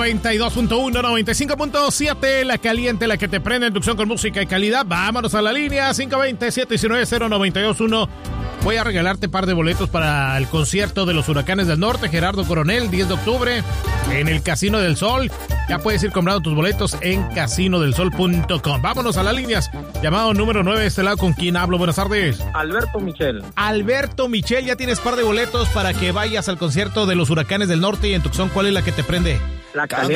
92.1, 95.7, la caliente, la que te prende en Tucson con música y calidad. Vámonos a la línea 520-719-0921. Voy a regalarte un par de boletos para el concierto de los Huracanes del Norte, Gerardo Coronel, 10 de octubre, en el Casino del Sol. Ya puedes ir comprando tus boletos en casinodelsol.com. Vámonos a las líneas. Llamado número 9 de este lado, ¿con quién hablo? Buenas tardes. Alberto Michel. Alberto Michel, ya tienes par de boletos para que vayas al concierto de los Huracanes del Norte y en Tucson, ¿cuál es la que te prende? La caliente.